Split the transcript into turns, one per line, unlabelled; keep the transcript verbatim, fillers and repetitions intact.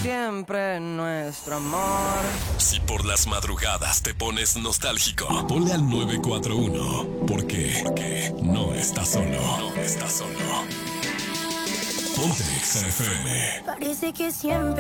siempre nuestro amor.
Si por las madrugadas te pones nostálgico, ponle al nueve cuatro uno. ¿Por qué? Porque no estás solo. No estás solo. Ponte Exa F M.
Parece que siempre